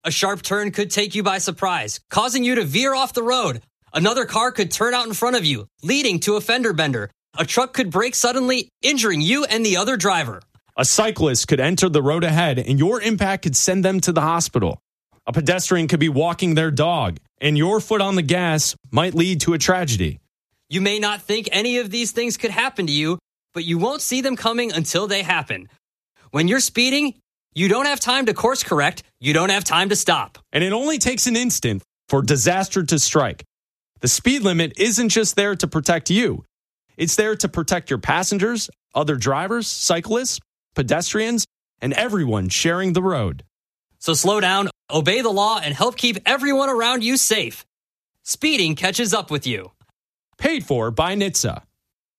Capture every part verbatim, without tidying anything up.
A sharp turn could take you by surprise, causing you to veer off the road. Another car could turn out in front of you, leading to a fender bender. A truck could brake suddenly, injuring you and the other driver. A cyclist could enter the road ahead, and your impact could send them to the hospital. A pedestrian could be walking their dog, and your foot on the gas might lead to a tragedy. You may not think any of these things could happen to you, but you won't see them coming until they happen. When you're speeding, you don't have time to course correct. You don't have time to stop. And it only takes an instant for disaster to strike. The speed limit isn't just there to protect you. It's there to protect your passengers, other drivers, cyclists, pedestrians, and everyone sharing the road. So slow down, obey the law, and help keep everyone around you safe. Speeding catches up with you. Paid for by N H T S A.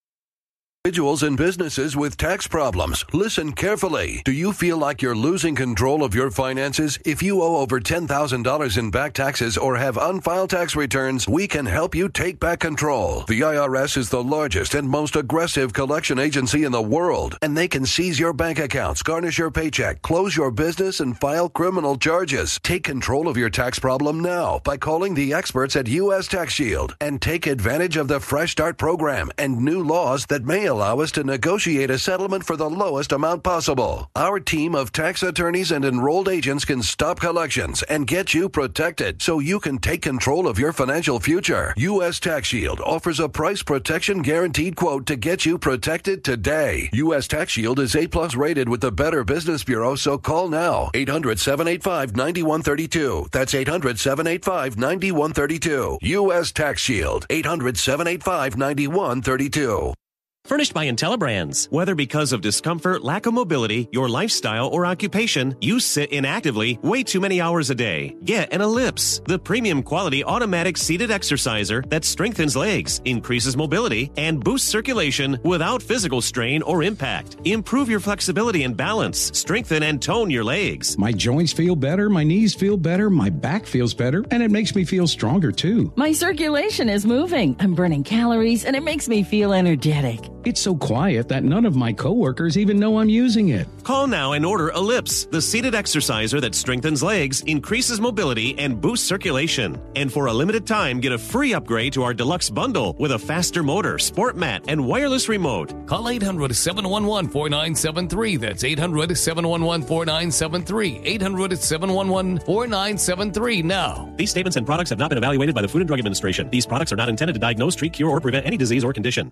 Individuals and businesses with tax problems, listen carefully. Do you feel like you're losing control of your finances? If you owe over ten thousand dollars in back taxes or have unfiled tax returns, we can help you take back control. The I R S is the largest and most aggressive collection agency in the world, and they can seize your bank accounts, garnish your paycheck, close your business, and file criminal charges. Take control of your tax problem now by calling the experts at U S Tax Shield and take advantage of the Fresh Start program and new laws that may allow us to negotiate a settlement for the lowest amount possible. Our team of tax attorneys and enrolled agents can stop collections and get you protected so you can take control of your financial future. U S Tax Shield offers a price protection guaranteed quote to get you protected today. U S Tax Shield is A plus rated with the Better Business Bureau, so call now. eight hundred, seven eight five, nine one three two. That's eight hundred, seven eight five, nine one three two. U S Tax Shield. eight hundred, seven eight five, nine one three two. Furnished by IntelliBrands. Whether because of discomfort, lack of mobility, your lifestyle, or occupation, you sit inactively way too many hours a day. Get an Ellipse, the premium quality automatic seated exerciser that strengthens legs, increases mobility, and boosts circulation without physical strain or impact. Improve your flexibility and balance. Strengthen and tone your legs. My joints feel better, my knees feel better, my back feels better, and it makes me feel stronger too. My circulation is moving. I'm burning calories, and it makes me feel energetic. It's so quiet that none of my coworkers even know I'm using it. Call now and order Ellipse, the seated exerciser that strengthens legs, increases mobility, and boosts circulation. And for a limited time, get a free upgrade to our deluxe bundle with a faster motor, sport mat, and wireless remote. Call eight hundred, seven one one, four nine seven three. That's eight hundred, seven one one, four nine seven three. eight hundred, seven one one, four nine seven three now. These statements and products have not been evaluated by the Food and Drug Administration. These products are not intended to diagnose, treat, cure, or prevent any disease or condition.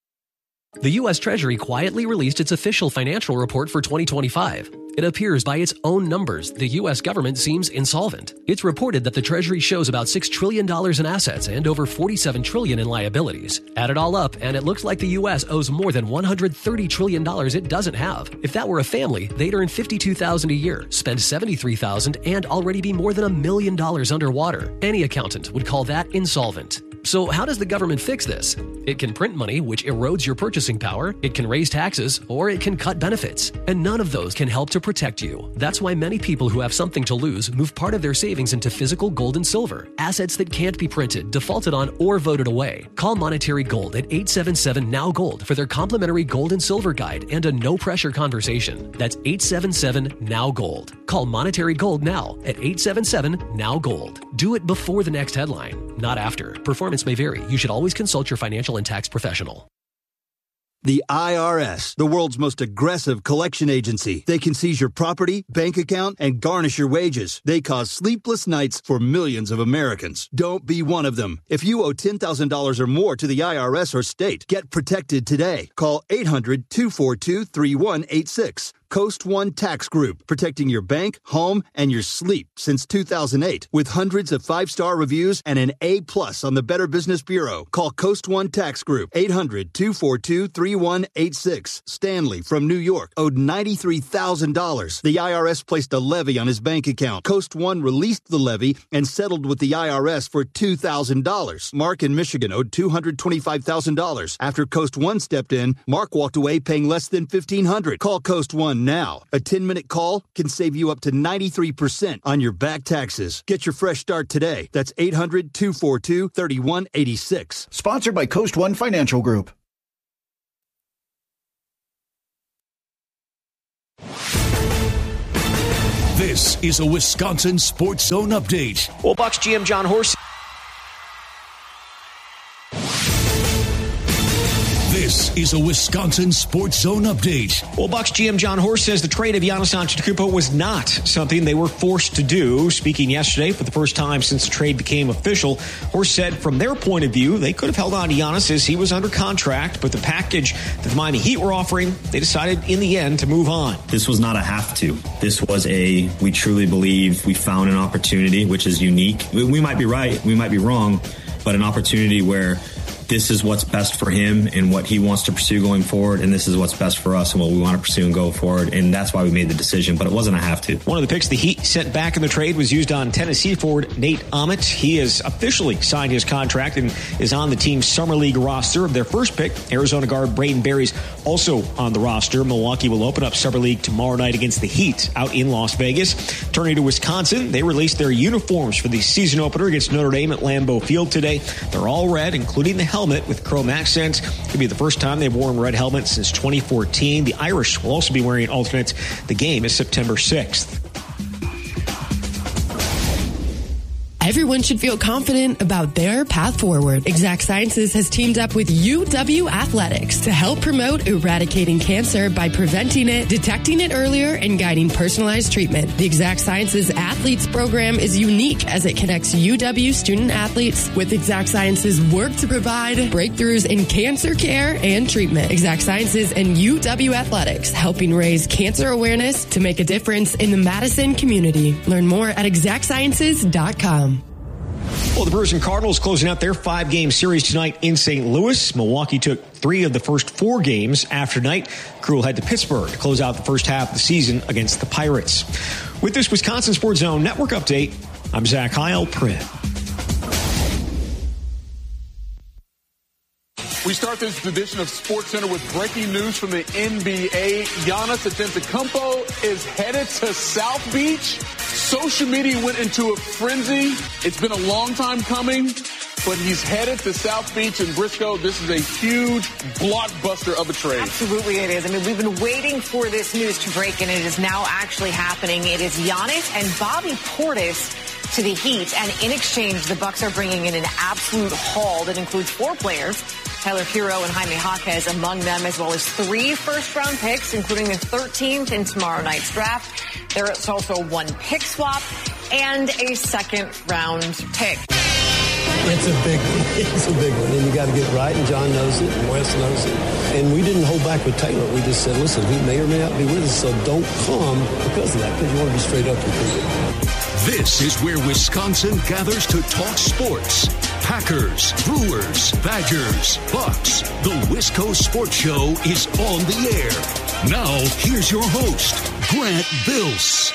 The U S Treasury quietly released its official financial report for twenty twenty-five. It appears by its own numbers the U S government seems insolvent. It's reported that the Treasury shows about six trillion dollars in assets and over forty-seven trillion dollars in liabilities. Add it all up, and it looks like the U S owes more than one hundred thirty trillion dollars it doesn't have. If that were a family, they'd earn fifty-two thousand dollars a year, spend seventy-three thousand dollars, and already be more than a million dollars underwater. Any accountant would call that insolvent. So how does the government fix this? It can print money, which erodes your purchasing power, it can raise taxes, or it can cut benefits. And none of those can help to protect you. That's why many people who have something to lose move part of their savings into physical gold and silver, assets that can't be printed, defaulted on, or voted away. Call Monetary Gold at eight seven seven, N O W Gold for their complimentary gold and silver guide and a no-pressure conversation. That's eight seven seven, N O W Gold. Call Monetary Gold now at eight seven seven, N O W Gold. Do it before the next headline, not after. Performance may vary. You should always consult your financial and tax professional. The I R S, the world's most aggressive collection agency. They can seize your property, bank account, and garnish your wages. They cause sleepless nights for millions of Americans. Don't be one of them. If you owe ten thousand dollars or more to the I R S or state, get protected today. Call eight hundred, two four two, three one eight six. Coast One Tax Group, protecting your bank, home, and your sleep since two thousand eight. With hundreds of five-star reviews and an A plus on the Better Business Bureau. Call Coast One Tax Group, eight hundred, two four two, three one eight six. Stanley from New York owed ninety-three thousand dollars. The I R S placed a levy on his bank account. Coast One released the levy and settled with the I R S for two thousand dollars. Mark in Michigan owed two hundred twenty-five thousand dollars. After Coast One stepped in, Mark walked away paying less than fifteen hundred dollars. Call Coast One now. A ten-minute call can save you up to ninety-three percent on your back taxes. Get your fresh start today. That's eight hundred, two four two, three one eight six. Sponsored by Coast One Financial Group. This is a Wisconsin Sports Zone update. Well, Bucs G M John Horse. This is a Wisconsin Sports Zone update. Well, Bucs G M John Horst says the trade of Giannis Antetokounmpo was not something they were forced to do. Speaking yesterday for the first time since the trade became official, Horst said from their point of view, they could have held on to Giannis as he was under contract, but the package that the Miami Heat were offering, they decided in the end to move on. This was not a have to. This was a, we truly believe we found an opportunity, which is unique. We, we might be right, we might be wrong, but an opportunity where this is what's best for him and what he wants to pursue going forward, and this is what's best for us and what we want to pursue and go forward, and that's why we made the decision, but it wasn't a have to. One of the picks the Heat sent back in the trade was used on Tennessee forward Nate Ahmet. He has officially signed his contract and is on the team's Summer League roster. Their first pick, Arizona guard Braden Berry's also on the roster. Milwaukee will open up Summer League tomorrow night against the Heat out in Las Vegas. Turning to Wisconsin, they released their uniforms for the season opener against Notre Dame at Lambeau Field today. They're all red, including the helmet with chrome accents. It'll be the first time they've worn red helmets since twenty fourteen. The Irish will also be wearing alternates. The game is September sixth. Everyone should feel confident about their path forward. Exact Sciences has teamed up with U W Athletics to help promote eradicating cancer by preventing it, detecting it earlier, and guiding personalized treatment. The Exact Sciences Athletes Program is unique as it connects U W student athletes with Exact Sciences' work to provide breakthroughs in cancer care and treatment. Exact Sciences and U W Athletics helping raise cancer awareness to make a difference in the Madison community. Learn more at exact sciences dot com. Well, the Brewers and Cardinals closing out their five-game series tonight in Saint Louis. Milwaukee took three of the first four games after night. Crew will head to Pittsburgh to close out the first half of the season against the Pirates. With this Wisconsin Sports Zone Network update, I'm Zach Heil, Print. We start this edition of SportsCenter with breaking news from the N B A. Giannis Antetokounmpo is headed to South Beach. Social media went into a frenzy. It's been a long time coming, but he's headed to South Beach in Briscoe. This is a huge blockbuster of a trade. Absolutely it is. I mean, we've been waiting for this news to break, and it is now actually happening. It is Giannis and Bobby Portis to the Heat, and in exchange, the Bucks are bringing in an absolute haul that includes four players. Tyler Hero and Jaime Jaquez among them, as well as three first-round picks, including the thirteenth in tomorrow night's draft. There's also one pick swap and a second-round pick. It's a big one. It's a big one, and you got to get it right, and John knows it, and Wes knows it. And we didn't hold back with Taylor. We just said, listen, he may or may not be with us, so don't come because of that, because you want to be straight up and clear. This is where Wisconsin gathers to talk sports. Packers, Brewers, Badgers, Bucks. The Wisco Sports Show is on the air. Now, here's your host, Grant Bills.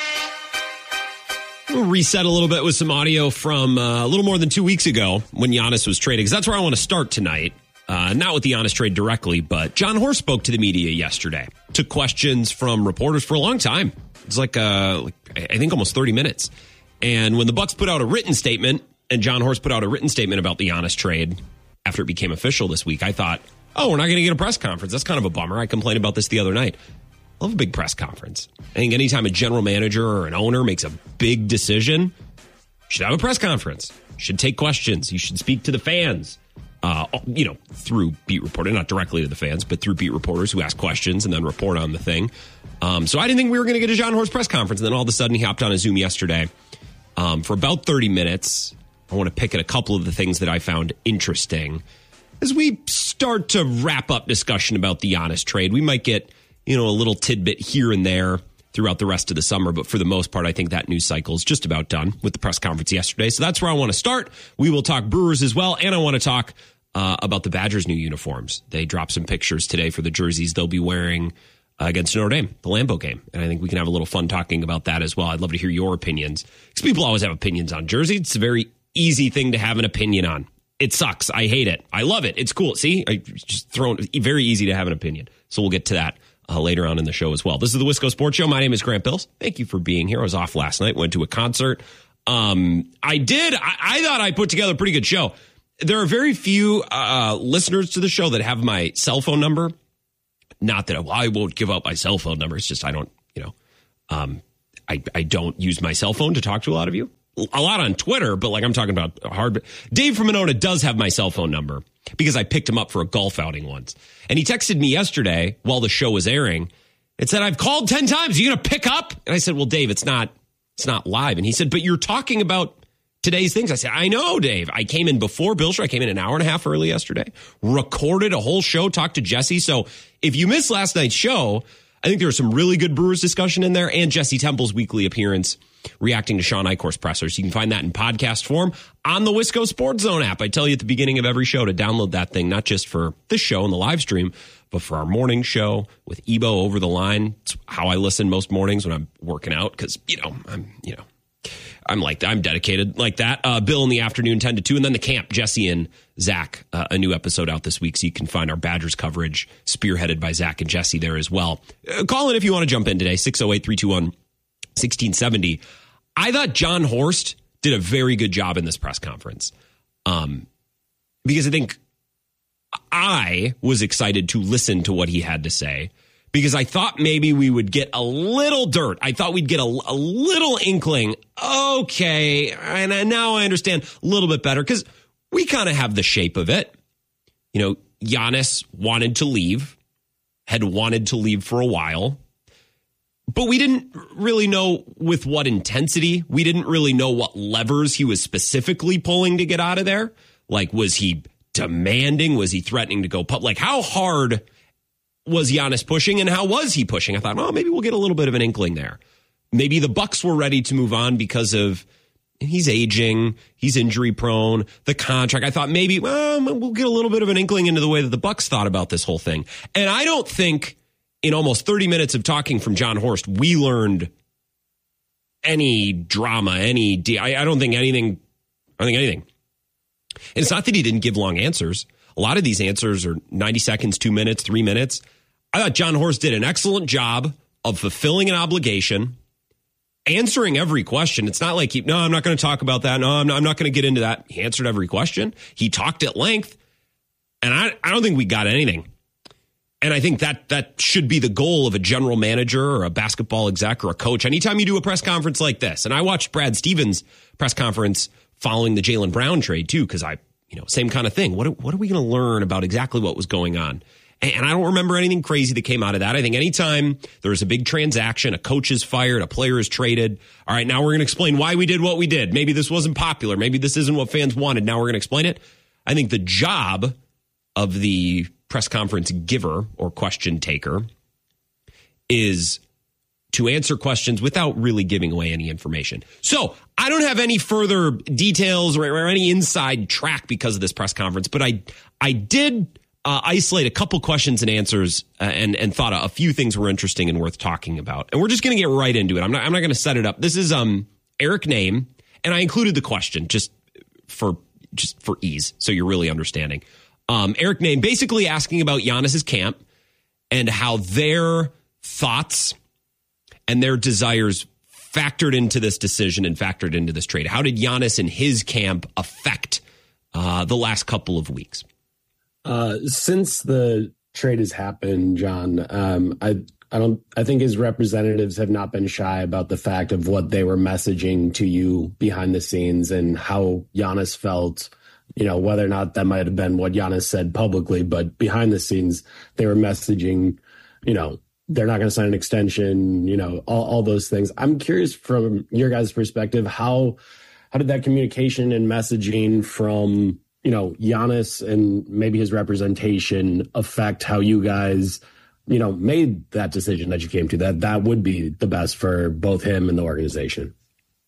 We'll reset a little bit with some audio from uh, a little more than two weeks ago when Giannis was traded, because that's where I want to start tonight. Uh, not with the Giannis trade directly, but John Horst spoke to the media yesterday. Took questions from reporters for a long time. It's like, uh, like I think almost thirty minutes. And when the Bucks put out a written statement, and John Horst put out a written statement about the Giannis trade after it became official this week, I thought, oh, we're not going to get a press conference. That's kind of a bummer. I complained about this the other night. I love a big press conference. I think anytime a general manager or an owner makes a big decision, you should have a press conference. You should take questions. You should speak to the fans. Uh, you know, through beat reporter, not directly to the fans, but through beat reporters who ask questions and then report on the thing. Um, so I didn't think we were going to get a John Horst press conference. And then all of a sudden he hopped on a Zoom yesterday um, for about thirty minutes. I want to pick at a couple of the things that I found interesting. As we start to wrap up discussion about the Giannis trade, we might get, you know, a little tidbit here and there throughout the rest of the summer. But for the most part, I think that news cycle is just about done with the press conference yesterday. So that's where I want to start. We will talk Brewers as well. And I want to talk uh, about the Badgers' new uniforms. They dropped some pictures today for the jerseys they'll be wearing uh, against Notre Dame, the Lambeau game. And I think we can have a little fun talking about that as well. I'd love to hear your opinions, because people always have opinions on jerseys. It's a very easy thing to have an opinion on. It sucks. I hate it. I love it. It's cool. See, I just thrown very easy to have an opinion. So we'll get to that uh, later on in the show as well. This is the Wisco Sports Show. My name is Grant Bills. Thank you for being here. I was off last night, went to a concert. Um, I did. I, I thought I put together a pretty good show. There are very few uh, listeners to the show that have my cell phone number. Not that I, well, I won't give up my cell phone number. It's just I don't, you know, um, I, I don't use my cell phone to talk to a lot of you. A lot on Twitter, but like I'm talking about hard. Dave from Monona does have my cell phone number because I picked him up for a golf outing once. And he texted me yesterday while the show was airing. It said, I've called ten times. Are you going to pick up? And I said, well, Dave, it's not, it's not live. And he said, but you're talking about today's things. I said, I know, Dave. I came in before Bill Show. I came in an hour and a half early yesterday, recorded a whole show, talked to Jesse. So if you missed last night's show, I think there was some really good Brewers discussion in there and Jesse Temple's weekly appearance reacting to Sean Eichhorst pressers. You can find that in podcast form on the Wisco Sports Zone app. I tell you at the beginning of every show to download that thing, not just for this show and the live stream, but for our morning show with Ebo over the line. It's how I listen most mornings when I'm working out because, you know, I'm, you know, I'm like, I'm dedicated like that. Uh, Bill in the afternoon, ten to two, and then the camp, Jesse and Zach, uh, a new episode out this week. So you can find our Badgers coverage spearheaded by Zach and Jesse there as well. Uh, call in if you want to jump in today, six oh eight, three two one, one six seven oh. I thought John Horst did a very good job in this press conference. Um, because I think I was excited to listen to what he had to say because I thought maybe we would get a little dirt. I thought we'd get a, a little inkling. Okay. And now I understand a little bit better because we kind of have the shape of it. You know, Giannis wanted to leave, had wanted to leave for a while. But we didn't really know with what intensity. We didn't really know what levers he was specifically pulling to get out of there. Like, was he demanding? Was he threatening to go pub? Like, how hard was Giannis pushing and how was he pushing? I thought, oh, maybe we'll get a little bit of an inkling there. Maybe the Bucks were ready to move on because of he's aging, he's injury prone, the contract. I thought maybe well, we'll get a little bit of an inkling into the way that the Bucks thought about this whole thing. And I don't think in almost thirty minutes of talking from John Horst, we learned any drama, any, de- I, I don't think anything, I don't think anything. And it's not that he didn't give long answers. A lot of these answers are ninety seconds, two minutes, three minutes. I thought John Horst did an excellent job of fulfilling an obligation, answering every question. It's not like, he, no, I'm not going to talk about that. No, I'm not, I'm not going to get into that. He answered every question. He talked at length. And I, I don't think we got anything. And I think that that should be the goal of a general manager or a basketball exec or a coach. Anytime you do a press conference like this, and I watched Brad Stevens' press conference following the Jaylen Brown trade too, because I, you know, same kind of thing. What, what are we going to learn about exactly what was going on? And, and I don't remember anything crazy that came out of that. I think anytime there's a big transaction, a coach is fired, a player is traded. All right, now we're going to explain why we did what we did. Maybe this wasn't popular. Maybe this isn't what fans wanted. Now we're going to explain it. I think the job of the press conference giver or question taker is to answer questions without really giving away any information. So I don't have any further details or, or any inside track because of this press conference, but I I did uh, isolate a couple questions and answers uh, and and thought a, a few things were interesting and worth talking about. And we're just going to get right into it. I'm not I'm not going to set it up. This is um Eric Name, and I included the question just for just for ease, so you're really understanding. Um, Eric Name basically asking about Giannis's camp and how their thoughts and their desires factored into this decision and factored into this trade. How did Giannis and his camp affect uh, the last couple of weeks? Uh, since the trade has happened, John, um, I I don't I think his representatives have not been shy about the fact of what they were messaging to you behind the scenes and how Giannis felt. You know, whether or not that might have been what Giannis said publicly, but behind the scenes, they were messaging, you know, they're not going to sign an extension, you know, all, all those things. I'm curious from your guys' perspective, how how did that communication and messaging from, you know, Giannis and maybe his representation affect how you guys, you know, made that decision that you came to, that that would be the best for both him and the organization?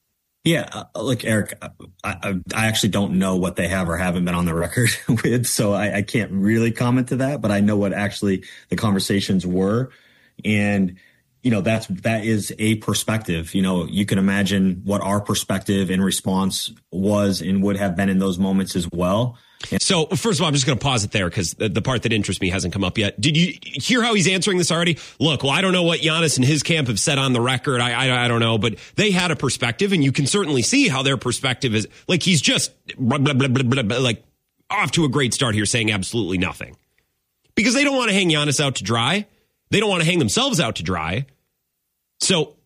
Yeah, uh, look, Eric, I, I, I actually don't know what they have or haven't been on the record with, so I, I can't really comment to that, but I know what actually the conversations were. And, you know, that's, that is a perspective. You know, you can imagine what our perspective in response was and would have been in those moments as well. So first of all, I'm just going to pause it there because the, the part that interests me hasn't come up yet. Did you hear how he's answering this already? Look, well, I don't know what Giannis and his camp have said on the record. I, I, I don't know, but they had a perspective, and you can certainly see how their perspective is. Like, he's just blah, blah, blah, blah, blah, blah, like off to a great start here, saying absolutely nothing because they don't want to hang Giannis out to dry. They don't want to hang themselves out to dry. So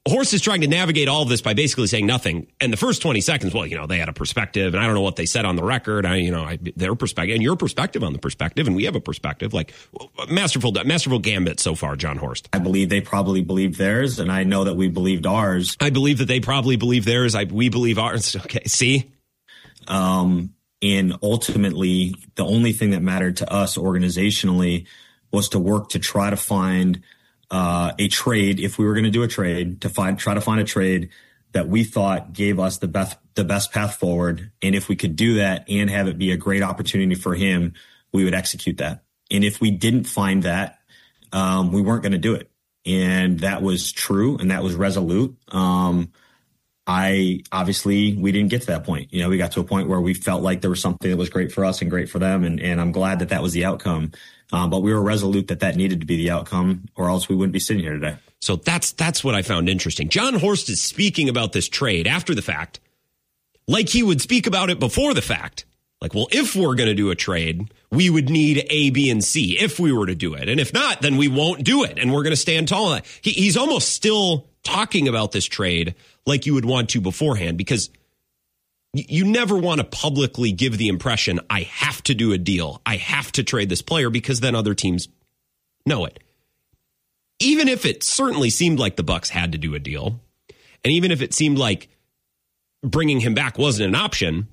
Horst is trying to navigate all of this by basically saying nothing. And the first twenty seconds, well, you know, they had a perspective, and I don't know what they said on the record. I, you know, I, their perspective and your perspective on the perspective, and we have a perspective. Like masterful, masterful gambit so far, John Horst. I believe they probably believed theirs, and I know that we believed ours. I believe that they probably believe theirs. I we believe ours. Okay, see. Um, and ultimately, the only thing that mattered to us organizationally was to work to try to find Uh, a trade, if we were going to do a trade, to find, try to find a trade that we thought gave us the best, the best path forward. And if we could do that and have it be a great opportunity for him, we would execute that. And if we didn't find that, um, we weren't going to do it. And that was true. And that was resolute. Um, I obviously we didn't get to that point. You know, we got to a point where we felt like there was something that was great for us and great for them. And, and I'm glad that that was the outcome. Um, but we were resolute that that needed to be the outcome, or else we wouldn't be sitting here today. So that's that's what I found interesting. John Horst is speaking about this trade after the fact, like he would speak about it before the fact. Like, well, if we're going to do a trade, we would need A, B, and C if we were to do it. And if not, then we won't do it. And we're going to stand tall on that. He, he's almost still talking about this trade like you would want to beforehand, because you never want to publicly give the impression, I have to do a deal. I have to trade this player, because then other teams know it. Even if it certainly seemed like the Bucks had to do a deal, and even if it seemed like bringing him back wasn't an option,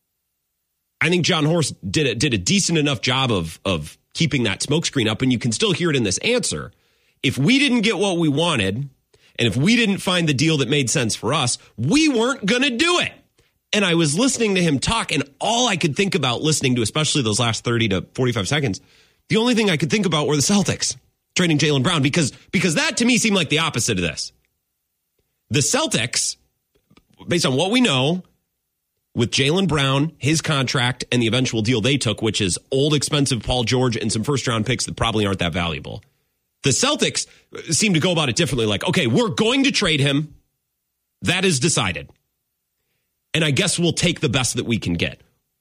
I think John Horst did a, did a decent enough job of, of keeping that smokescreen up, and you can still hear it in this answer. If we didn't get what we wanted, and if we didn't find the deal that made sense for us, we weren't going to do it. And I was listening to him talk, and all I could think about listening to, especially those last thirty to forty-five seconds, the only thing I could think about were the Celtics trading Jaylen Brown, because because that to me seemed like the opposite of this. The Celtics, based on what we know, with Jaylen Brown, his contract, and the eventual deal they took, which is old, expensive Paul George and some first-round picks that probably aren't that valuable. The Celtics seem to go about it differently. Like, okay, we're going to trade him. That is decided. And I guess we'll take the best that we can get.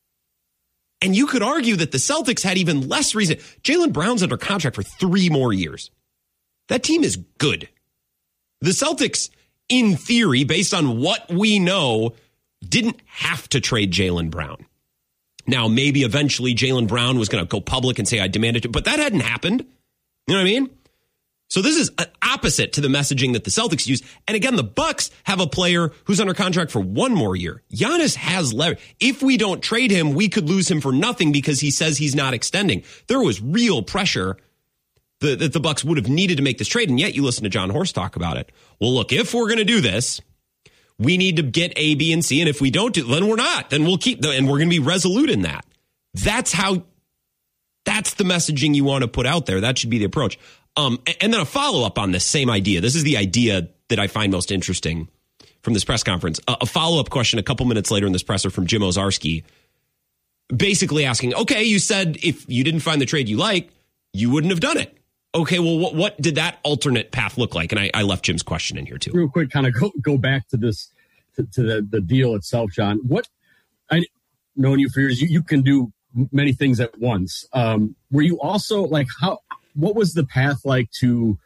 And you could argue that the Celtics had even less reason. Jaylen Brown's under contract for three more years. That team is good. The Celtics, in theory, based on what we know, didn't have to trade Jaylen Brown. Now, maybe eventually Jaylen Brown was going to go public and say, I demanded it, but that hadn't happened. You know what I mean? So this is opposite to the messaging that the Celtics use. And again, the Bucks have a player who's under contract for one more year. Giannis has leverage. If we don't trade him, we could lose him for nothing because he says he's not extending. There was real pressure that, that the Bucks would have needed to make this trade. And yet you listen to John Horst talk about it. Well, look, if we're going to do this, we need to get A, B, and C. And if we don't do, then we're not. Then we'll keep the, and we're going to be resolute in that. That's how, that's the messaging you want to put out there. That should be the approach. Um, and then a follow-up on this same idea. This is the idea that I find most interesting from this press conference. A, a follow-up question a couple minutes later in this presser from Jim Owczarski, basically asking, okay, you said if you didn't find the trade you like, you wouldn't have done it. Okay, well, what, what did that alternate path look like? And I, I left Jim's question in here, too. Real quick, kind of go, go back to this, to, to the, the deal itself, John. What, I known you for years, you, you can do many things at once. Um, were you also, like, how... what was the path like to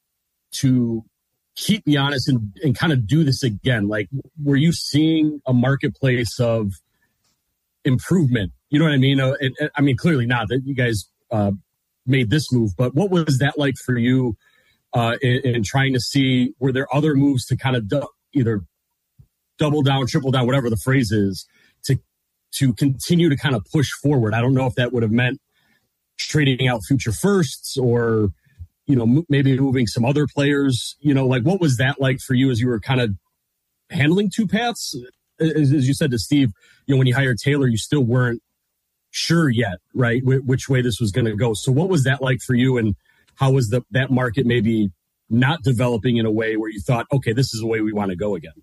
to keep Giannis and, and kind of do this again? Like, were you seeing a marketplace of improvement? You know what I mean? Uh, it, it, I mean, clearly not that you guys uh, made this move, but what was that like for you uh, in, in trying to see, were there other moves to kind of du- either double down, triple down, whatever the phrase is, to to continue to kind of push forward? I don't know if that would have meant trading out future firsts or, you know, m- maybe moving some other players, you know, like what was that like for you as you were kind of handling two paths? As, as you said to Steve, you know, when you hired Taylor, you still weren't sure yet, right, w- which way this was going to go. So what was that like for you, and how was the that market maybe not developing in a way where you thought, okay, this is the way we want to go again?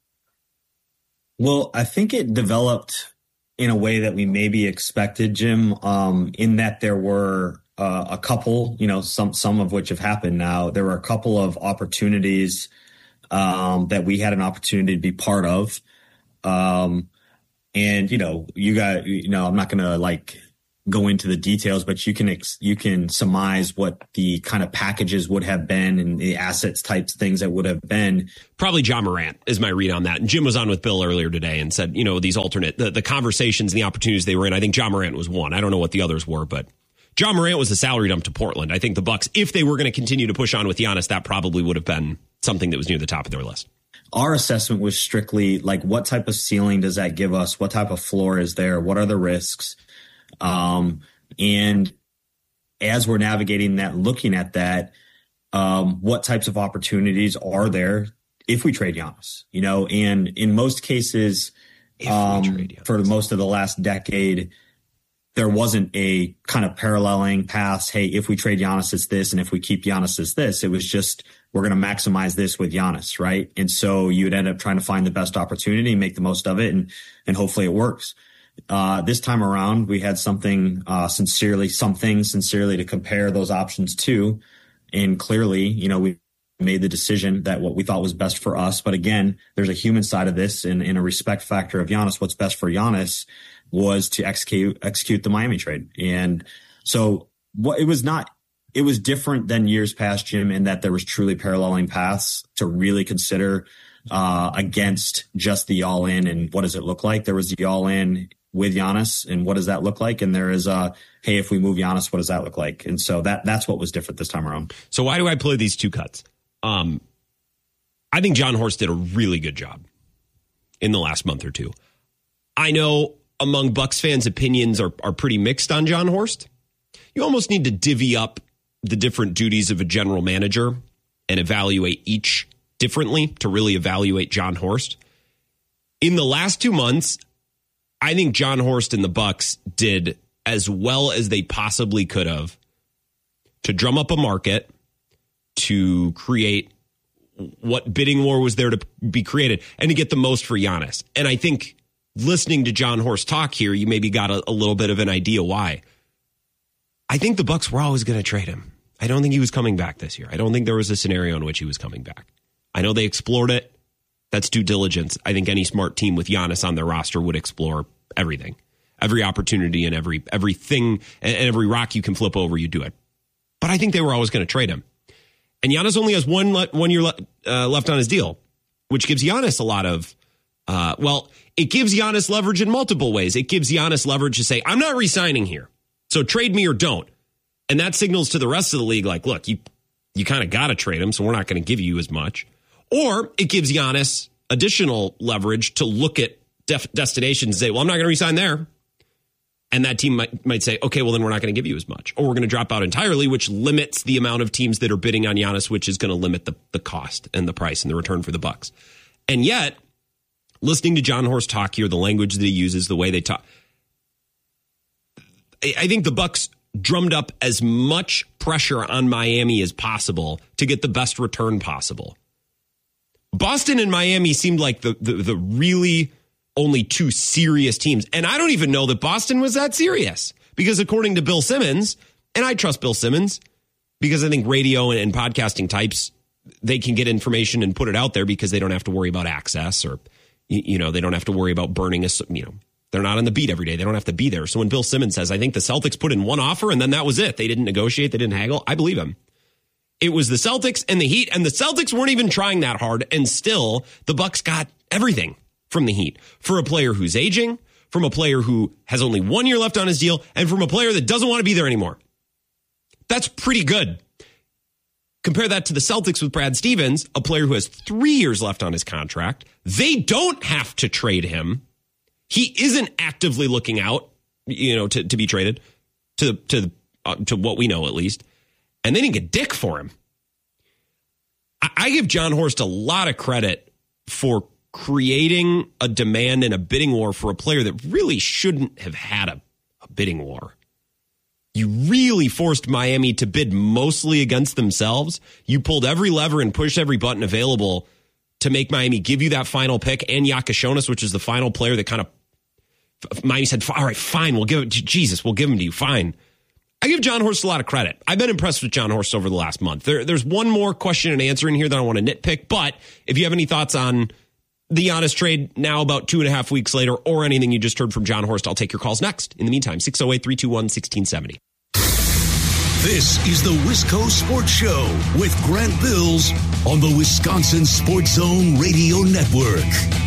Well, I think it developed in a way that we maybe expected, Jim, um, in that there were uh, a couple, you know, some some of which have happened now. There were a couple of opportunities um, that we had an opportunity to be part of. Um, and, you know, you got, you know, I'm not going to like go into the details, but you can ex- you can surmise what the kind of packages would have been and the assets types things that would have been. Probably John Morant is my read on that. And Jim was on with Bill earlier today and said, you know, these alternate the, the conversations and the opportunities they were in. I think John Morant was one. I don't know what the others were, but John Morant was the salary dump to Portland. I think the Bucks, if they were going to continue to push on with Giannis, that probably would have been something that was near the top of their list. Our assessment was strictly like, what type of ceiling does that give us? What type of floor is there? What are the risks? Um, and as we're navigating that, looking at that, um, what types of opportunities are there if we trade Giannis, you know, and in most cases, um, for most of the last decade, there wasn't a kind of paralleling paths. Hey, if we trade Giannis, it's this. And if we keep Giannis, it's this. It was just, we're going to maximize this with Giannis. Right. And so you'd end up trying to find the best opportunity, make the most of it. And, and hopefully it works. Uh, this time around, we had something, uh, sincerely, something sincerely to compare those options to. And clearly, you know, we made the decision that what we thought was best for us. But again, there's a human side of this and, and a respect factor of Giannis. What's best for Giannis was to execute, execute the Miami trade. And so what it was not, it was different than years past, Jim, in that there was truly paralleling paths to really consider, uh, against just the all in and what does it look like? There was the all in with Giannis and what does that look like? And there is a, hey, if we move Giannis, what does that look like? And so that that's what was different this time around. So why do I play these two cuts? Um, I think Jon Horst did a really good job in the last month or two. I know among Bucks fans, opinions are, are pretty mixed on Jon Horst. You almost need to divvy up the different duties of a general manager and evaluate each differently to really evaluate Jon Horst. In the last two months, I think Jon Horst and the Bucks did as well as they possibly could have to drum up a market, to create what bidding war was there to be created, and to get the most for Giannis. And I think listening to Jon Horst talk here, you maybe got a, a little bit of an idea why. I think the Bucks were always going to trade him. I don't think he was coming back this year. I don't think there was a scenario in which he was coming back. I know they explored it. That's due diligence. I think any smart team with Giannis on their roster would explore everything, every opportunity and every everything and every rock you can flip over, you do it. But I think they were always going to trade him. And Giannis only has one le- one year le- uh, left on his deal, which gives Giannis a lot of, uh, well, it gives Giannis leverage in multiple ways. It gives Giannis leverage to say, I'm not re-signing here, so trade me or don't. And that signals to the rest of the league, like, look, you you kind of got to trade him, so we're not going to give you as much. Or it gives Giannis additional leverage to look at def- destinations and say, well, I'm not going to re-sign there. And that team might, might say, okay, well, then we're not going to give you as much. Or we're going to drop out entirely, which limits the amount of teams that are bidding on Giannis, which is going to limit the, the cost and the price and the return for the Bucks. And yet, listening to Jon Horst talk here, the language that he uses, the way they talk, I, I think the Bucks drummed up as much pressure on Miami as possible to get the best return possible. Boston and Miami seemed like the, the, the really only two serious teams. And I don't even know that Boston was that serious because according to Bill Simmons, and I trust Bill Simmons because I think radio and, and podcasting types, they can get information and put it out there because they don't have to worry about access or, you, you know, they don't have to worry about burning a, you know, they're not on the beat every day. They don't have to be there. So when Bill Simmons says, I think the Celtics put in one offer and then that was it. They didn't negotiate. They didn't haggle. I believe him. It was the Celtics and the Heat, and the Celtics weren't even trying that hard. And still the Bucks got everything from the Heat for a player who's aging, from a player who has only one year left on his deal, and from a player that doesn't want to be there anymore. That's pretty good. Compare that to the Celtics with Brad Stevens, a player who has three years left on his contract. They don't have to trade him. He isn't actively looking out, you know, to, to be traded to, to, uh, to what we know, at least. And they didn't get dick for him. I, I give Jon Horst a lot of credit for creating a demand and a bidding war for a player that really shouldn't have had a, a bidding war. You really forced Miami to bid mostly against themselves. You pulled every lever and pushed every button available to make Miami give you that final pick and Yakashonis, which is the final player that kind of Miami said, all right, fine, we'll give it to Jesus. We'll give him to you. Fine. I give Jon Horst a lot of credit. I've been impressed with Jon Horst over the last month. There, there's one more question and answer in here that I want to nitpick. But if you have any thoughts on the Giannis trade now about two and a half weeks later, or anything you just heard from John Horst. I'll take your calls next. In the meantime, six oh eight, three two one, one six seven oh. This is the Wisco Sports Show with Grant Bills on the Wisconsin Sports Zone Radio Network.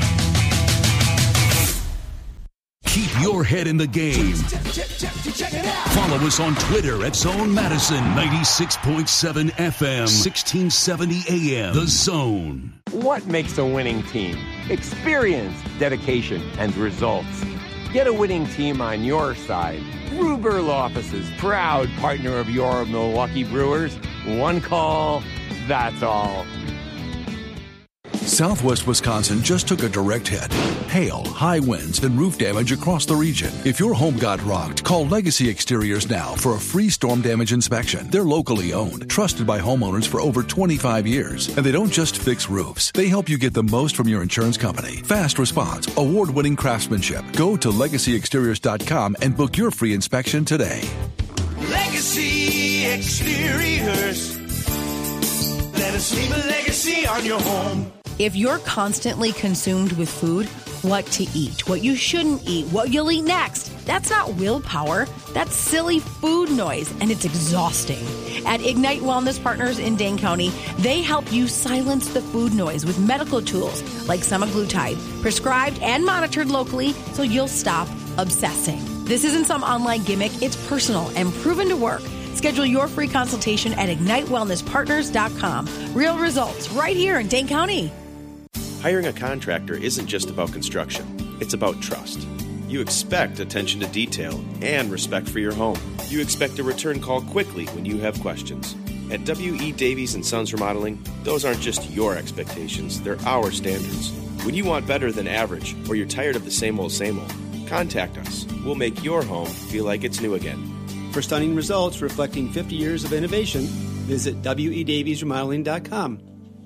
Keep your head in the game. Follow us on Twitter at Zone Madison, ninety-six point seven F M, sixteen seventy A M. The Zone. What makes a winning team? Experience, dedication, and results. Get a winning team on your side. Gruber Law Offices, proud partner of your Milwaukee Brewers. One call, that's all. Southwest Wisconsin just took a direct hit. Hail, high winds, and roof damage across the region. If your home got rocked, call Legacy Exteriors now for a free storm damage inspection. They're locally owned, trusted by homeowners for over twenty-five years. And they don't just fix roofs. They help you get the most from your insurance company. Fast response, award-winning craftsmanship. Go to legacy exteriors dot com and book your free inspection today. Legacy Exteriors. Let us leave a legacy on your home. If you're constantly consumed with food, what to eat, what you shouldn't eat, what you'll eat next, that's not willpower. That's silly food noise, and it's exhausting. At Ignite Wellness Partners in Dane County, they help you silence the food noise with medical tools like semaglutide, prescribed and monitored locally so you'll stop obsessing. This isn't some online gimmick. It's personal and proven to work. Schedule your free consultation at ignite wellness partners dot com. Real results right here in Dane County. Hiring a contractor isn't just about construction. It's about trust. You expect attention to detail and respect for your home. You expect a return call quickly when you have questions. At W E. Davies and Sons Remodeling, those aren't just your expectations, they're our standards. When you want better than average, or you're tired of the same old, same old, contact us. We'll make your home feel like it's new again. For stunning results reflecting fifty years of innovation, visit W E Davies Remodeling dot com.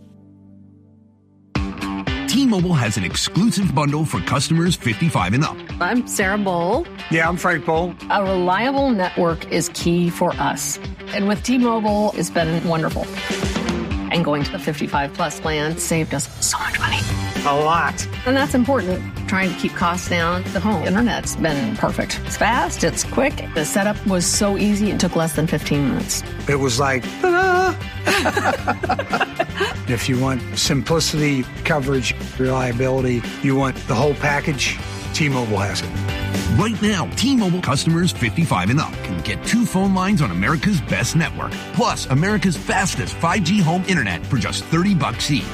T-Mobile has an exclusive bundle for customers fifty-five and up. I'm Sarah Bowl. Yeah, I'm Frank Bowl. A reliable network is key for us. And with T-Mobile, it's been wonderful. And going to the fifty-five plus plan saved us so much money. A lot. And that's important. Trying to keep costs down. The home internet's been perfect. It's fast, it's quick. The setup was so easy, it took less than fifteen minutes. It was like, ta-da! If you want simplicity, coverage, reliability, you want the whole package, T-Mobile has it. Right now, T-Mobile customers fifty-five and up can get two phone lines on America's best network, plus America's fastest five G home internet for just thirty bucks each.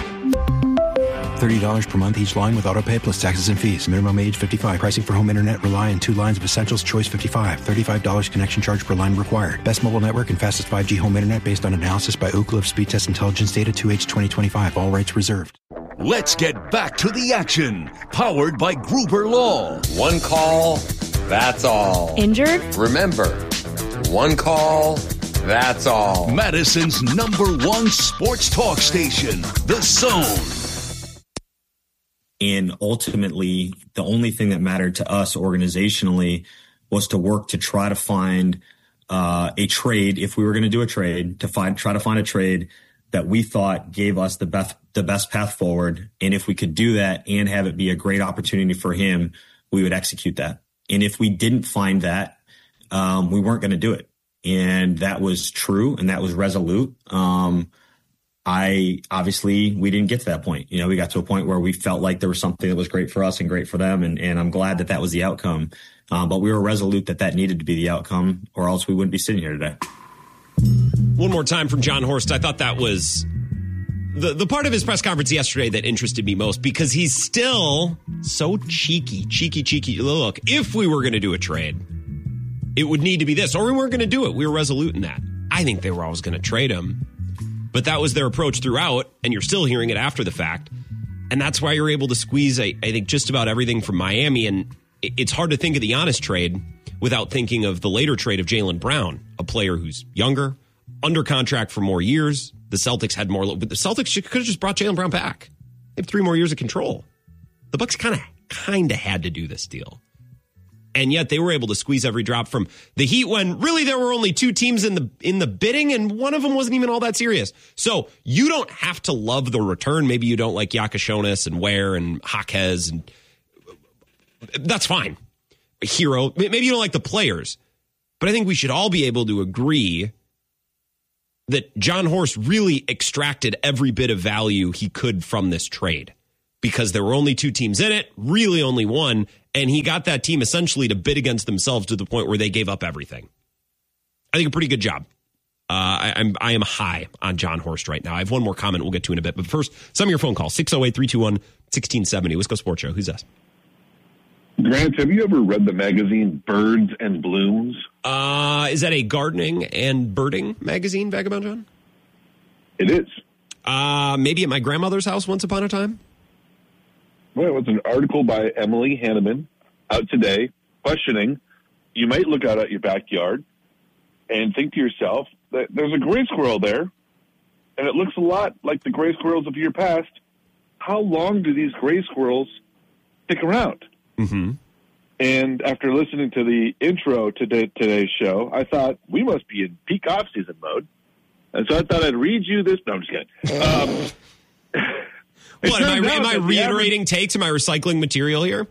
thirty dollars per month each line with autopay plus taxes and fees. Minimum age fifty-five. Pricing for home internet rely on two lines of Essentials Choice fifty-five. thirty-five dollars connection charge per line required. Best mobile network and fastest five G home internet based on analysis by Ookla of Speed Test Intelligence Data two H twenty twenty-five. All rights reserved. Let's get back to the action. Powered by Gruber Law. One call, that's all. Injured? Remember, one call, that's all. Madison's number one sports talk station, The Zone. And ultimately, the only thing that mattered to us organizationally was to work to try to find uh, a trade, if we were going to do a trade, to find try to find a trade that we thought gave us the best the best path forward. And if we could do that and have it be a great opportunity for him, we would execute that. And if we didn't find that, um, we weren't going to do it. And that was true, and that was resolute. Um, I obviously we didn't get to that point. You know, we got to a point where we felt like there was something that was great for us and great for them. And, and I'm glad that that was the outcome. Um, but we were resolute that that needed to be the outcome, or else we wouldn't be sitting here today. One more time from John Horst. I thought that was the, the part of his press conference yesterday that interested me most, because he's still so cheeky, cheeky, cheeky. Look, if we were going to do a trade, it would need to be this, or we weren't going to do it. We were resolute in that. I think they were always going to trade him. But that was their approach throughout, and you're still hearing it after the fact. And that's why you're able to squeeze, I, I think, just about everything from Miami. And it's hard to think of the Giannis trade without thinking of the later trade of Jaylen Brown, a player who's younger, under contract for more years. The Celtics had more, but the Celtics could have just brought Jaylen Brown back. They have three more years of control. The Bucks kind of, kind of had to do this deal. And yet they were able to squeeze every drop from the Heat when really there were only two teams in the in the bidding, and one of them wasn't even all that serious. So you don't have to love the return. Maybe you don't like Yakashonis and Ware and Jaquez, and that's fine. Hero. Maybe you don't like the players. But I think we should all be able to agree that John Horst really extracted every bit of value he could from this trade, because there were only two teams in it, really only one, and he got that team essentially to bid against themselves to the point where they gave up everything. I think a pretty good job. Uh, I, I'm I am high on John Horst right now. I have one more comment we'll get to in a bit, but first, some of your phone calls, six oh eight, three two one, one six seven oh. Wisco Sports Show. Who's this? Grant, have you ever read the magazine Birds and Blooms? Uh, is that a gardening and birding magazine, Vagabond John? It is. Uh, maybe at my grandmother's house once upon a time. Well, it was an article by Emily Hanneman out today questioning, you might look out at your backyard and think to yourself that there's a gray squirrel there, and it looks a lot like the gray squirrels of your past. How long do these gray squirrels stick around? Mm-hmm. And after listening to the intro to the, today's show, I thought we must be in peak off-season mode. And so I thought I'd read you this. No, I'm just kidding. Um, what, am I, am I reiterating average, takes? Am I recycling material here?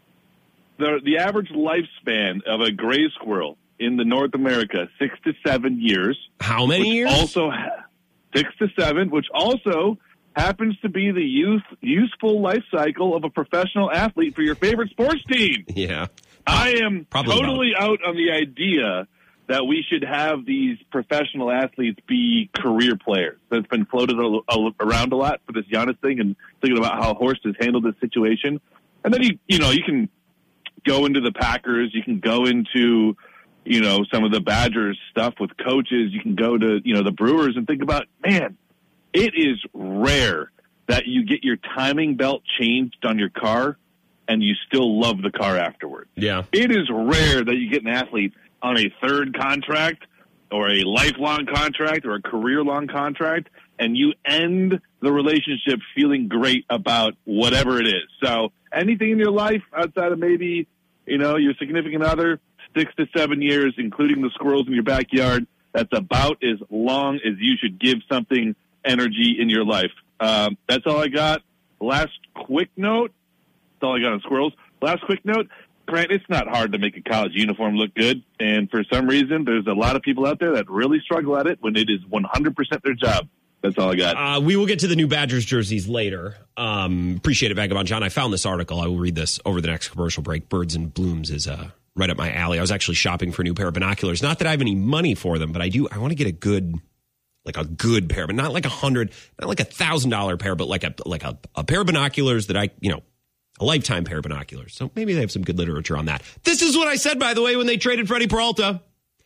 The, the average lifespan of a gray squirrel in the North America, six to seven years. How many years? Also, six to seven, which also happens to be the youth useful life cycle of a professional athlete for your favorite sports team. Yeah. I am Probably totally not. out on the idea that we should have these professional athletes be career players. That's been floated a, a, around a lot for this Giannis thing, and thinking about how Horst has handled this situation. And then, you you know, you can go into the Packers, you can go into, you know, some of the Badgers stuff with coaches, you can go to, you know, the Brewers and think about, man, it is rare that you get your timing belt changed on your car and you still love the car afterwards. Yeah. It is rare that you get an athlete on a third contract or a lifelong contract or a career-long contract and you end the relationship feeling great about whatever it is. So anything in your life outside of maybe, you know, your significant other, six to seven years, including the squirrels in your backyard, that's about as long as you should give something energy in your life. Um, that's all I got. Last quick note. That's all I got on squirrels. Last quick note. Grant, it's not hard to make a college uniform look good. And for some reason, there's a lot of people out there that really struggle at it when it is one hundred percent their job. That's all I got. Uh, we will get to the new Badgers jerseys later. Um, appreciate it, Vagabond John. I found this article. I will read this over the next commercial break. Birds and Blooms is uh, right up my alley. I was actually shopping for a new pair of binoculars. Not that I have any money for them, but I do. I want to get a good... like a good pair, but not like a hundred, not like a thousand dollar pair, but like a like a, a pair of binoculars that I, you know, a lifetime pair of binoculars. So maybe they have some good literature on that. This is what I said, by the way, when they traded Freddie Peralta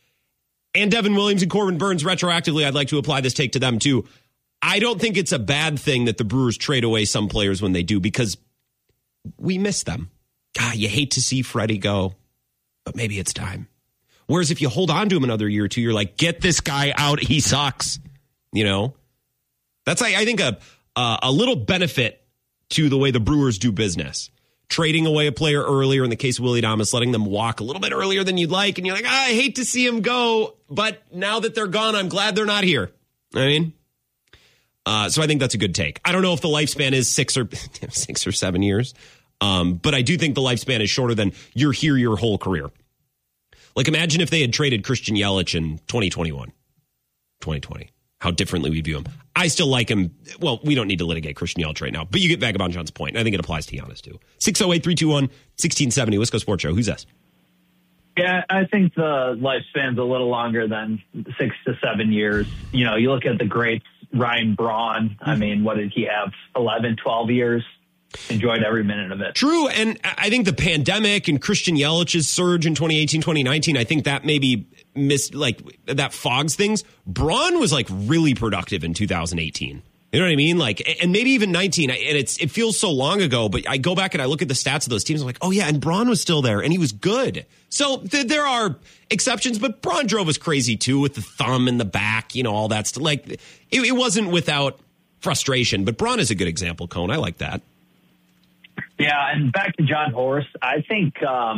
and Devin Williams and Corbin Burns retroactively. I'd like to apply this take to them too. I don't think it's a bad thing that the Brewers trade away some players when they do, because we miss them. God, you hate to see Freddie go, but maybe it's time. Whereas if you hold on to him another year or two, you're like, get this guy out. He sucks. You know, that's, I, I think, a, uh, a little benefit to the way the Brewers do business. Trading away a player earlier, in the case of Willie Adames, letting them walk a little bit earlier than you'd like. And you're like, ah, I hate to see him go, but now that they're gone, I'm glad they're not here. I mean, uh, so I think that's a good take. I don't know if the lifespan is six or six or seven years, um, but I do think the lifespan is shorter than you're here your whole career. Like, imagine if they had traded Christian Yelich in twenty twenty-one, twenty twenty. How differently we view him. I still like him. Well, we don't need to litigate Christian Yelich right now, but you get Vagabond John's point. I think it applies to Giannis too. six oh eight, three two one, one six seven oh. Wisco Sports Show. Who's this? Yeah, I think the lifespan's a little longer than six to seven years. You know, you look at the greats, Ryan Braun. I mean, what did he have? eleven, twelve years? Enjoyed every minute of it. True, and I think the pandemic and Christian Yelich's surge in twenty eighteen, twenty nineteen, I think that maybe missed, like, that fogs things. Braun was, like, really productive in two thousand eighteen. You know what I mean? Like, and maybe even nineteen. And it's it feels so long ago, but I go back and I look at the stats of those teams. I'm like, oh yeah, and Braun was still there, and he was good. So th- there are exceptions, but Braun drove us crazy too with the thumb in the back, you know, all that stuff. Like, it, it wasn't without frustration, but Braun is a good example, Cone. I like that. Yeah, and back to John Horst, I think um,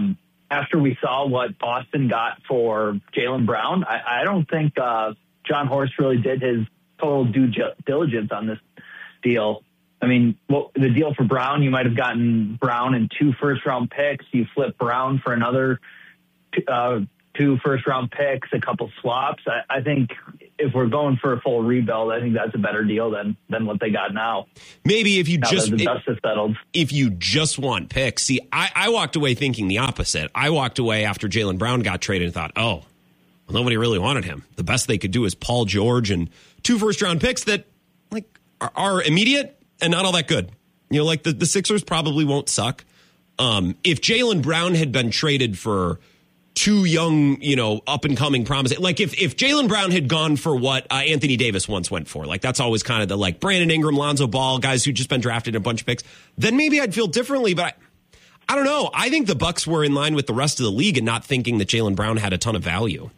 after we saw what Boston got for Jaylen Brown, I, I don't think uh, John Horst really did his total due diligence on this deal. I mean, well, the deal for Brown, you might have gotten Brown and two first-round picks. You flip Brown for another uh, two first-round picks, a couple swaps. I, I think if we're going for a full rebuild, I think that's a better deal than than what they got now. Maybe if you now just that the dust has settled. If you just want picks. See, I, I walked away thinking the opposite. I walked away after Jaylen Brown got traded and thought, oh, well, nobody really wanted him. The best they could do is Paul George and two first-round picks that like are, are immediate and not all that good. You know, like the, the Sixers probably won't suck. Um, if Jaylen Brown had been traded for two young, you know, up-and-coming promising, like if, if Jaylen Brown had gone for what uh, Anthony Davis once went for, like that's always kind of the like Brandon Ingram, Lonzo Ball, guys who just been drafted in a bunch of picks, then maybe I'd feel differently. But I, I don't know. I think the Bucks were in line with the rest of the league and not thinking that Jaylen Brown had a ton of value.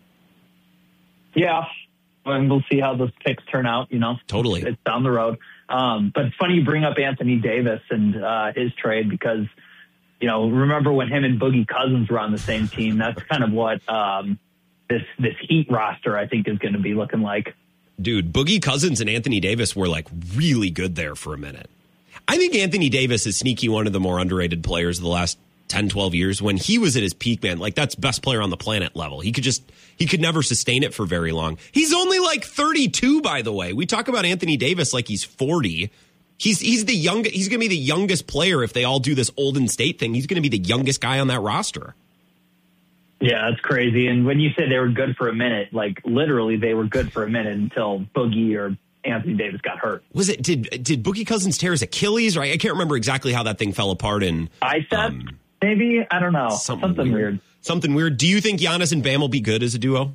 Yeah, and we'll see how those picks turn out, you know. Totally. It's, it's down the road. Um, but it's funny you bring up Anthony Davis and uh, his trade because, you know, remember when him and Boogie Cousins were on the same team? That's kind of what um, this this Heat roster, I think, is going to be looking like. Dude, Boogie Cousins and Anthony Davis were, like, really good there for a minute. I think Anthony Davis is sneaky one of the more underrated players of the last ten, twelve years. When he was at his peak, man, like, that's best player on the planet level. He could just, he could never sustain it for very long. He's only, like, thirty-two, by the way. We talk about Anthony Davis like he's forty. He's he's the young. He's going to be the youngest player if they all do this Olden State thing. He's going to be the youngest guy on that roster. Yeah, that's crazy. And when you said they were good for a minute, like literally they were good for a minute until Boogie or Anthony Davis got hurt. Was it did did Boogie Cousins tear his Achilles? Right, I can't remember exactly how that thing fell apart. In bicep, um, maybe I don't know. Something, something weird. weird. Something weird. Do you think Giannis and Bam will be good as a duo?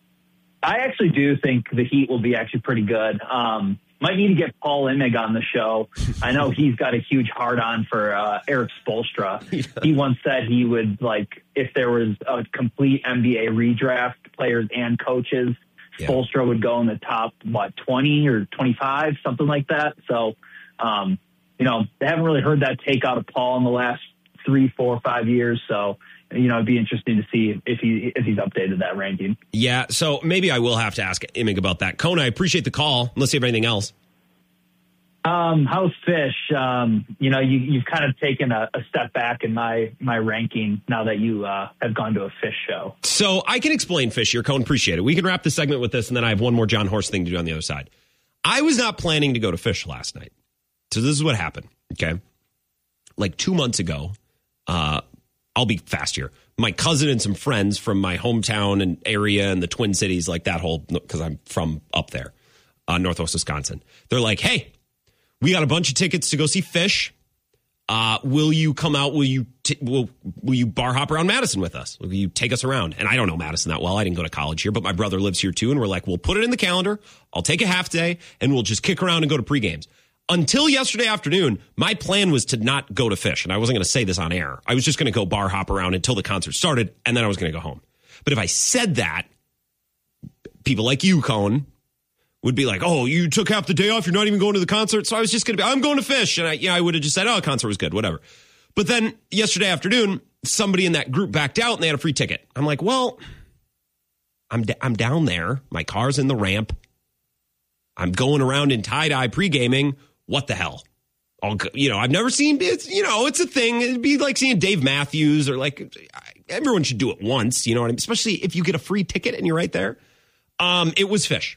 I actually do think the Heat will be actually pretty good. Um, Might need to get Paul Imig on the show. I know he's got a huge hard-on for uh, Eric Spoelstra. Yeah. He once said he would, like, if there was a complete N B A redraft, players and coaches, yeah. Spoelstra would go in the top, what, twenty or twenty-five, something like that. So, um, you know, they haven't really heard that take out of Paul in the last three, four, five years. So, you know, it'd be interesting to see if he if he's updated that ranking. Yeah, so maybe I will have to ask Imig about that. Kona, I appreciate the call. Unless you have anything else. Um, how's Fish? Um, you know, you, you've kind of taken a, a step back in my my ranking now that you uh, have gone to a Fish show. So I can explain Fish here. Cone, appreciate it. We can wrap this segment with this, and then I have one more John Horst thing to do on the other side. I was not planning to go to Fish last night. So this is what happened, okay? Like two months ago, uh, I'll be fast here. My cousin and some friends from my hometown and area and the Twin Cities, like that whole, because I'm from up there, uh, Northwest Wisconsin. They're like, hey, we got a bunch of tickets to go see Fish. Uh, will you come out? Will you t- will will you bar hop around Madison with us? Will you take us around? And I don't know Madison that well. I didn't go to college here, but my brother lives here too. And we're like, we'll put it in the calendar. I'll take a half day and we'll just kick around and go to pregames. Until yesterday afternoon, my plan was to not go to Fish. And I wasn't going to say this on air. I was just going to go bar hop around until the concert started. And then I was going to go home. But if I said that, people like you, Cohen, would be like, oh, you took half the day off. You're not even going to the concert. So I was just going to be, I'm going to Fish. And I, you know, I would have just said, oh, the concert was good, whatever. But then yesterday afternoon, somebody in that group backed out and they had a free ticket. I'm like, well, I'm, d- I'm down there. My car's in the ramp. I'm going around in tie-dye pre-gaming. What the hell? I'll, you know, I've never seen, it's, you know, it's a thing. It'd be like seeing Dave Matthews or like, everyone should do it once, you know what I mean? Especially if you get a free ticket and you're right there. Um, it was Fish.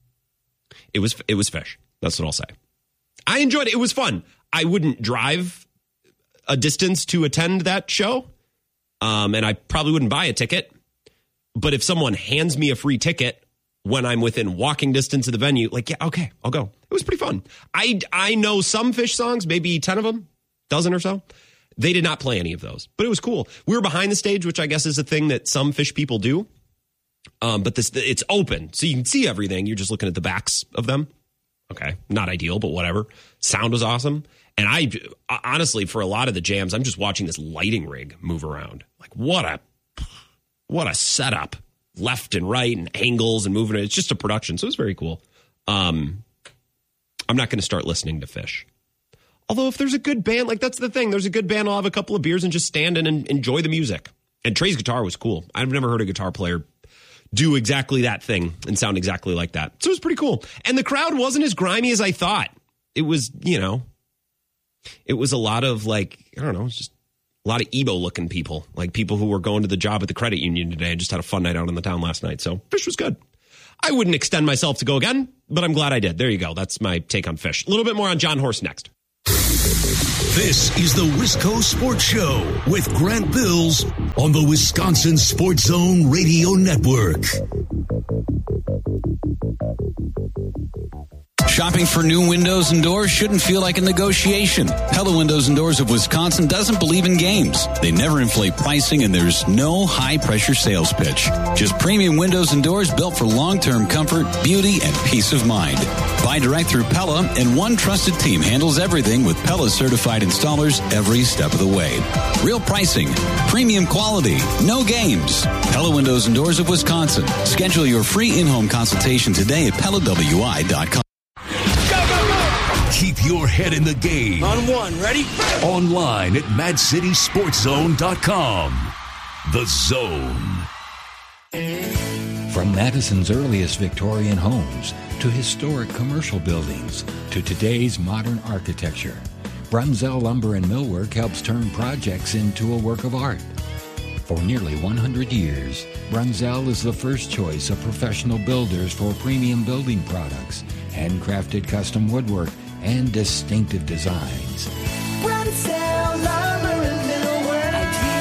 It was it was Fish. That's what I'll say. I enjoyed it. It was fun. I wouldn't drive a distance to attend that show, um, and I probably wouldn't buy a ticket. But if someone hands me a free ticket when I'm within walking distance of the venue, like, yeah, okay, I'll go. It was pretty fun. I, I know some Fish songs, maybe ten of them, dozen or so. They did not play any of those, but it was cool. We were behind the stage, which I guess is a thing that some Fish people do. Um, but this it's open, so you can see everything. You're just looking at the backs of them. Okay, not ideal, but whatever. Sound was awesome. And I, honestly, for a lot of the jams, I'm just watching this lighting rig move around. Like, what a, what a setup. Left and right and angles and moving. It's just a production, so it's very cool. Um, I'm not going to start listening to Fish. Although if there's a good band, like that's the thing. There's a good band, I'll have a couple of beers and just stand in and enjoy the music. And Trey's guitar was cool. I've never heard a guitar player do exactly that thing and sound exactly like that. So it was pretty cool. And the crowd wasn't as grimy as I thought. It was, you know, it was a lot of like, I don't know, just a lot of emo looking people, like people who were going to the job at the credit union today and just had a fun night out in the town last night. So Phish was good. I wouldn't extend myself to go again, but I'm glad I did. There you go. That's my take on Phish. A little bit more on John Horst next. This is the Wisco Sports Show with Grant Bills on the Wisconsin Sports Zone Radio Network. Shopping for new windows and doors shouldn't feel like a negotiation. Pella Windows and Doors of Wisconsin doesn't believe in games. They never inflate pricing, and there's no high-pressure sales pitch. Just premium windows and doors built for long-term comfort, beauty, and peace of mind. Buy direct through Pella, and one trusted team handles everything with Pella-certified installers every step of the way. Real pricing, premium quality, no games. Pella Windows and Doors of Wisconsin. Schedule your free in-home consultation today at Pella W I dot com. Keep your head in the game. On one, ready? Online at mad city sports zone dot com. The Zone. From Madison's earliest Victorian homes to historic commercial buildings to today's modern architecture, Brunzell Lumber and Millwork helps turn projects into a work of art. For nearly one hundred years, Brunzell is the first choice of professional builders for premium building products, handcrafted custom woodwork, and distinctive designs. Brunzell Lumber and Millwork,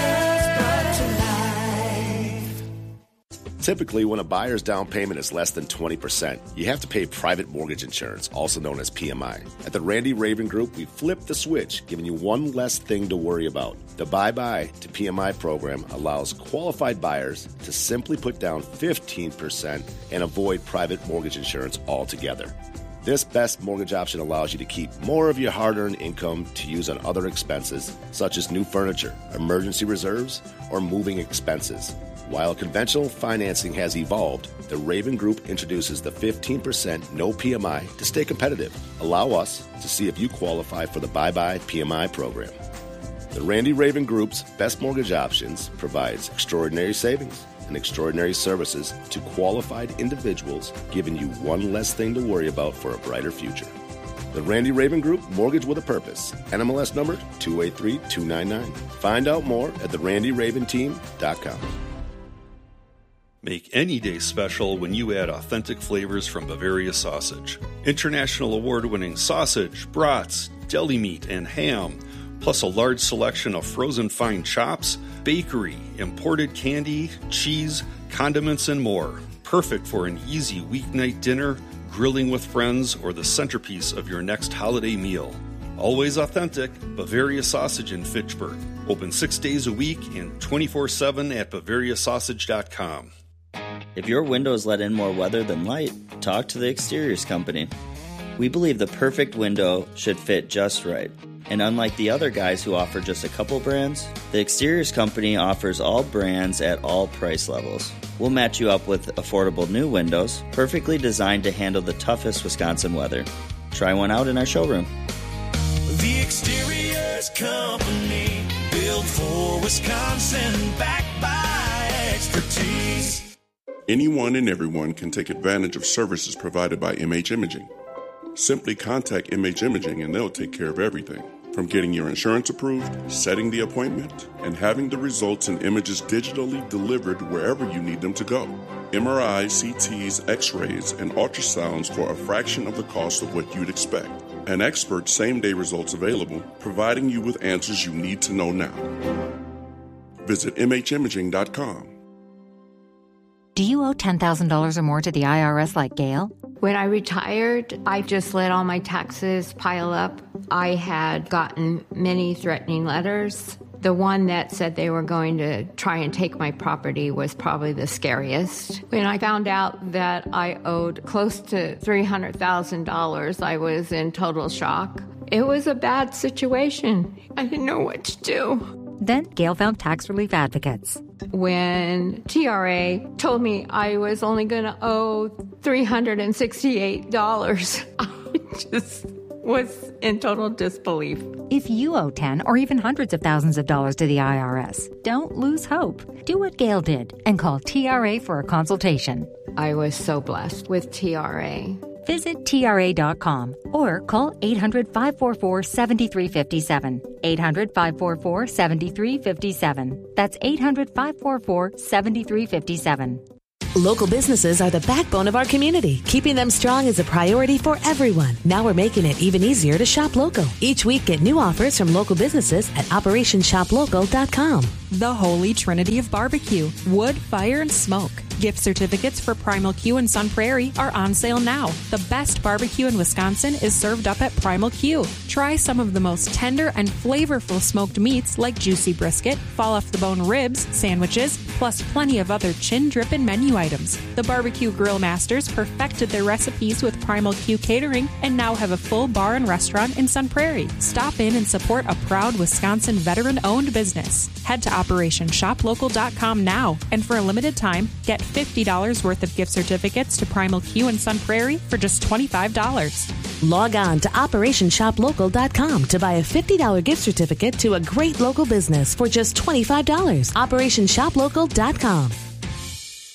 ideas brought to life. Typically, when a buyer's down payment is less than twenty percent, you have to pay private mortgage insurance, also known as P M I. At the Randy Raven Group, we flipped the switch, giving you one less thing to worry about. The Bye-Bye to P M I program allows qualified buyers to simply put down fifteen percent and avoid private mortgage insurance altogether. This best mortgage option allows you to keep more of your hard-earned income to use on other expenses, such as new furniture, emergency reserves, or moving expenses. While conventional financing has evolved, the Raven Group introduces the fifteen percent no P M I to stay competitive. Allow us to see if you qualify for the Bye-Bye P M I program. The Randy Raven Group's Best Mortgage Options provides extraordinary savings and extraordinary services to qualified individuals, giving you one less thing to worry about for a brighter future. The Randy Raven Group, Mortgage with a Purpose. N M L S number two eight three two nine nine. Find out more at the randy raven team dot com. Make any day special when you add authentic flavors from Bavaria Sausage. International award-winning sausage, brats, deli meat, and ham, plus a large selection of frozen fine chops, bakery, imported candy, cheese, condiments, and more. Perfect for an easy weeknight dinner, grilling with friends, or the centerpiece of your next holiday meal. Always authentic, Bavaria Sausage in Fitchburg. Open six days a week and twenty-four seven at bavaria sausage dot com. If your windows let in more weather than light, talk to the Exteriors Company. We believe the perfect window should fit just right. And unlike the other guys who offer just a couple brands, the Exteriors Company offers all brands at all price levels. We'll match you up with affordable new windows, perfectly designed to handle the toughest Wisconsin weather. Try one out in our showroom. The Exteriors Company, built for Wisconsin, backed by expertise. Anyone and everyone can take advantage of services provided by M H Imaging. Simply contact M H Imaging and they'll take care of everything, from getting your insurance approved, setting the appointment, and having the results and images digitally delivered wherever you need them to go. M R Is, C Ts, X-rays, and ultrasounds for a fraction of the cost of what you'd expect. An expert same-day results available, providing you with answers you need to know now. Visit m h imaging dot com. Do you owe ten thousand dollars or more to the I R S like Gail? When I retired, I just let all my taxes pile up. I had gotten many threatening letters. The one that said they were going to try and take my property was probably the scariest. When I found out that I owed close to three hundred thousand dollars, I was in total shock. It was a bad situation. I didn't know what to do. Then Gail found tax relief advocates. When T R A told me I was only going to owe three hundred sixty-eight dollars, I just, was in total disbelief. If you owe ten or even hundreds of thousands of dollars to the I R S, don't lose hope. Do what Gail did and call T R A for a consultation. I was so blessed with T R A. Visit T R A dot com or call eight hundred, five four four, seven three five seven. eight hundred, five four four, seven three five seven. That's eight hundred, five four four, seven three five seven. Local businesses are the backbone of our community. Keeping them strong is a priority for everyone. Now we're making it even easier to shop local. Each week, get new offers from local businesses at operation shop local dot com. The Holy Trinity of Barbecue. Wood, fire, and smoke. Gift certificates for Primal Q and Sun Prairie are on sale now. The best barbecue in Wisconsin is served up at Primal Q. Try some of the most tender and flavorful smoked meats like juicy brisket, fall-off-the-bone ribs, sandwiches, plus plenty of other chin-dripping menu items. The Barbecue Grill Masters perfected their recipes with Primal Q Catering and now have a full bar and restaurant in Sun Prairie. Stop in and support a proud Wisconsin veteran-owned business. Head to operation shop local dot com now, and for a limited time, get fifty dollars worth of gift certificates to Primal Q and Sun Prairie for just twenty-five dollars. Log on to operation shop local dot com to buy a fifty dollars gift certificate to a great local business for just twenty-five dollars. operation shop local dot com.